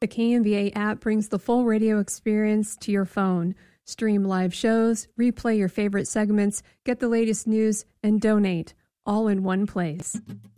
The KMBA app brings the full radio experience to your phone. Stream live shows, replay your favorite segments, get the latest news, and donate, all in one place.